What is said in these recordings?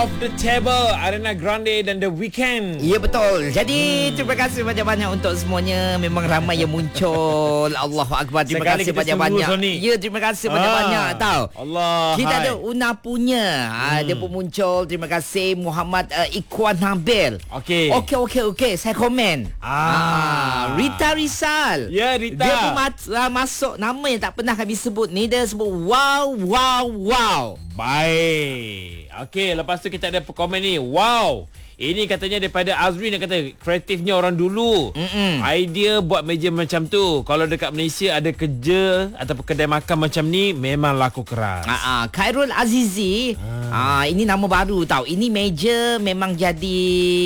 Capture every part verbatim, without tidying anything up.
Off the Table, Ariana Grande dan The Weeknd. Ya, betul. Jadi hmm. terima kasih banyak-banyak untuk semuanya. Memang ramai yang muncul. Allahu Akbar. Terima Sekali kasih banyak-banyak. Ya, terima kasih ah, banyak-banyak tau. Allah. Kita hai. ada Una punya. Hmm. Dia pun muncul. Terima kasih Muhammad uh, Ikhwan Nabil. Okey. Okey, okey, okey. Saya komen. Ah. ah. Rita Rizal. Ya, Rita. Dia pun mat, uh, masuk nama yang tak pernah kami sebut ni. Dia sebut wow, wow, wow. Baik. Okey, lepas tu kita ada komen ni. Wow. Ini katanya daripada Azrin yang kata kreatifnya orang dulu. Mm-mm. Idea buat meja macam tu. Kalau dekat Malaysia ada kerja ataupun kedai makan macam ni, memang laku keras. Ah, Khairul Azizi. Ah. ah ini nama baru tau. Ini meja memang jadi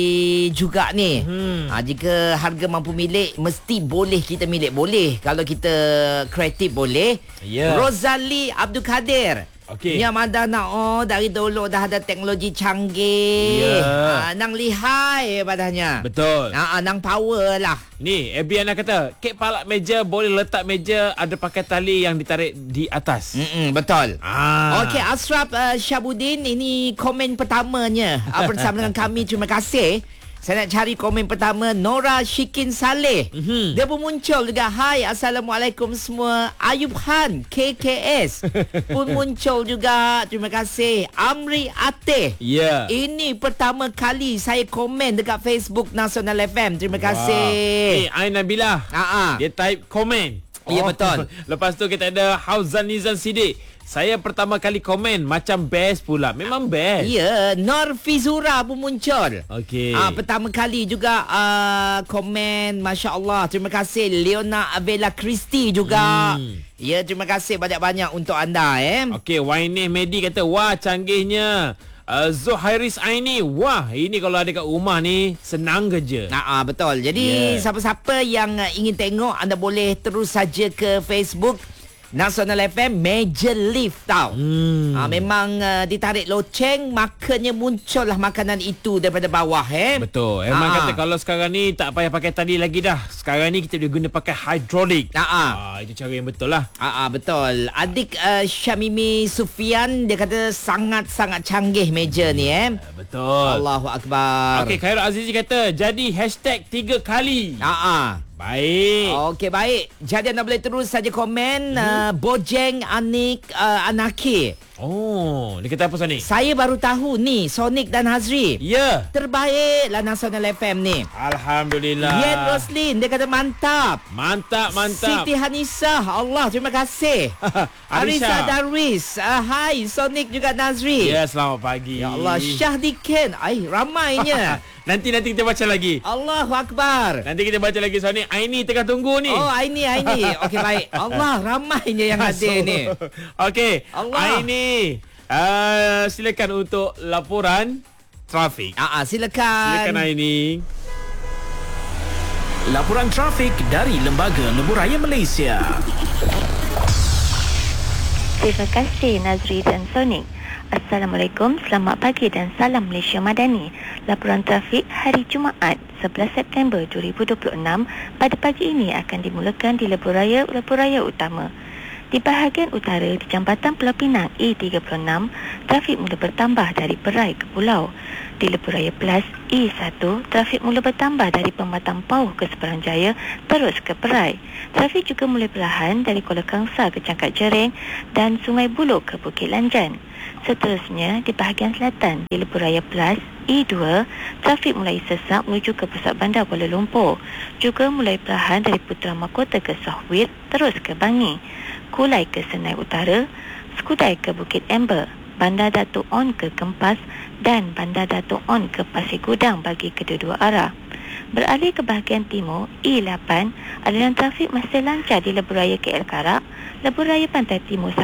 juga ni. Hmm. Ah, jika harga mampu milik, mesti boleh kita milik. Boleh. Kalau kita kreatif boleh. Yeah. Rozali Abdul Kadir. Okey. Yang mana nak oh dari dulu dah ada teknologi canggih. Yeah. Ah, nang lihai padanya. Betul. Ah, nang power lah. Ni, Ebiana kata, kek palak meja boleh letak meja ada pakai tali yang ditarik di atas. Mm-mm, betul. Ah. Okey, Ashraf uh, Syabudin, ini komen pertamanya uh, bersama dengan kami. Terima kasih. Saya nak cari komen pertama. Nora Shikin Saleh. Mm-hmm. Dia pun muncul juga. Hai, Assalamualaikum semua. Ayub Han K K S pun muncul juga. Terima kasih. Amri Ateh. Ya. Yeah. Ini pertama kali saya komen dekat Facebook Nasional F M. Terima kasih. Ni Ain Nabila. Uh-huh. Dia type komen. Ya, oh, betul. Lepas tu kita ada Hauzan Nizam Sidik. Saya pertama kali komen macam best pula. Memang best. Ya, Nur Fizura pun muncul. Okey. Ah, pertama kali juga uh, komen, masya-Allah. Terima kasih Leona Avela Christie juga. Hmm. Ya, terima kasih banyak-banyak untuk anda eh. Okey, Wainih Medi kata, "Wah, canggihnya." Uh, Zuhairis Aini, wah, ini kalau ada kat rumah ni senang kerja. Nah, ah, betul. Jadi yeah. siapa-siapa yang uh, ingin tengok, anda boleh terus saja ke Facebook Nasional F M Meja Lift tau. Hmm. Ha, memang uh, ditarik loceng, makanya muncullah makanan itu daripada bawah eh. Betul. Herman ha. kata kalau sekarang ni tak payah pakai tali lagi dah. Sekarang ni kita boleh guna pakai hydraulic. Ha, ha. ha itu cara yang betul lah. Ha, ha, betul. Adik uh, Syamimi Sufian dia kata sangat-sangat canggih meja ni eh. Betul. Allahu Akbar. Okey, Khairul Azizi kata jadi hashtag tiga kali. Ha ah. Baik. Okey, baik. Jadi anda boleh terus saja komen. Hmm. uh, Bojeng Anik uh, Anaki. Oh, dia kata apa Sonic? Saya baru tahu ni Sonic dan Hazri. Ya. Yeah. Terbaiklah Nasional F M ni. Alhamdulillah. Yen Roslin dia kata mantap. Mantap, mantap. Siti Hanisah, Allah terima kasih. Arisa Darwis. Uh, hai Sonic juga Nazri. Ya, yeah, selamat pagi. Ya Allah, Syahdi Ken. Ai, ramainya. Nanti-nanti kita baca lagi. Allahu Akbar. Nanti kita baca lagi Sonic. Aini tengah tunggu ni. Oh, Aini, Aini. Okey, baik. Allah, ramainya yang hadir ni. Okey. Allah. Aini. Uh, silakan untuk laporan trafik. Ah, uh, silakan. Silakan Aini. Laporan trafik dari Lembaga Lebuhraya Malaysia. Terima kasih Nazri dan Sonic. Assalamualaikum, selamat pagi dan salam Malaysia Madani. Laporan trafik hari Jumaat sebelas September dua ribu dua puluh enam pada pagi ini akan dimulakan di Lebuhraya Lebuhraya Utama. Di bahagian utara di Jambatan Pulau Pinang E tiga puluh enam, trafik mula bertambah dari Perai ke Pulau. Di Lebuhraya Plus E satu, trafik mula bertambah dari Pematang Pauh ke Seberang Jaya terus ke Perai. Trafik juga mulai perlahan dari Kuala Kangsar ke Cangkat Jereng dan Sungai Buloh ke Bukit Lanjan. Seterusnya, di bahagian selatan di Lebuhraya Plus E dua, trafik mulai sesak menuju ke pusat bandar Kuala Lumpur. Juga mulai perlahan dari Putra Mahkota ke Sohwit terus ke Bangi. Kulai ke Senai Utara, Skudai ke Bukit Amber, Bandar Datuk On ke Kempas dan Bandar Datuk On ke Pasir Gudang bagi kedua-dua arah. Beralih ke bahagian timur, E lapan, aliran trafik masih lancar di Lebuhraya K L Karak, Lebuhraya Pantai Timur